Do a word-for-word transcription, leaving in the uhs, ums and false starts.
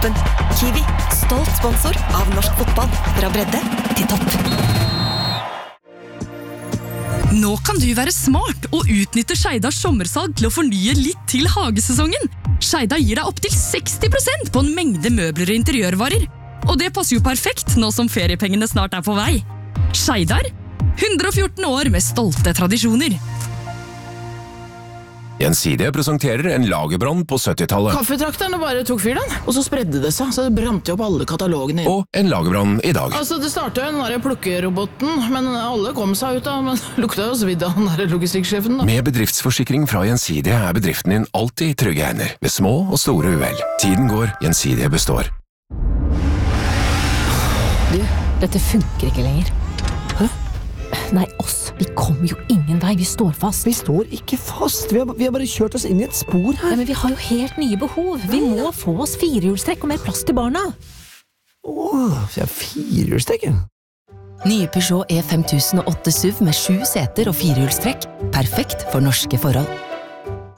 appen. Kiwi, stolt sponsor av norsk fotball. Fra bredde til topp. Nå kan du være smart og utnytte Skeidas sommersalg til å fornye litt til hagesesongen. Skeida gir deg opp til seksti prosent på en mengde møbler og interiørvarer. Og det passer jo perfekt nå som feriepengene snart er på vei. Skeidar, hundre og fjorten år med stolte tradisjoner. Gjensidige presenterer en lagerbrann på syttitallet. Kaffetrakterne bare tok fyr den, og så spredde det seg, så det brant jo opp alle katalogene. Og en lagerbrann i dag. Altså, det startet jo den der plukkeroboten, men alle kom seg ut da, men lukta jo svidd av den der logistikksjefen da. Med bedriftsforsikring fra Gjensidige er bedriften din alltid i trygge hender, ved små og store uhell. Tiden går, Gjensidige består. Du, dette funker ikke lenger. Hæ? Nei, oss. Vi kommer jo ingen vei. Vi står fast. Vi står ikke fast. Vi har, vi har bare kjørt oss inn i et spor her. Ja, men vi har jo helt nye behov. Vi må få oss firehjulstrekk og mer plass til barna. Åh, jeg har firehjulstrekk. Nye Peugeot E fem tusen og åtte S U V med sju seter og firehjulstrekk. Perfekt for norske forhold.